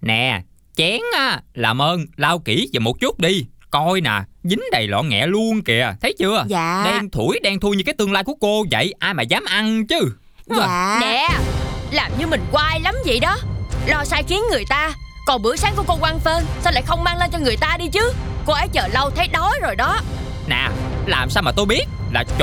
Nè, chén á, làm ơn lau kỹ giùm một chút đi. Coi nè, dính đầy lọ nghẹ luôn kìa, thấy chưa? Dạ. Đen thủi đen thui như cái tương lai của cô vậy, ai mà dám ăn chứ. Dạ. Nè, làm như mình quai lắm vậy đó. Lo sai khiến người ta. Còn bữa sáng của cô quăng phơn, sao lại không mang lên cho người ta đi chứ? Cô ấy chờ lâu thấy đói rồi đó. Nè, làm sao mà tôi biết là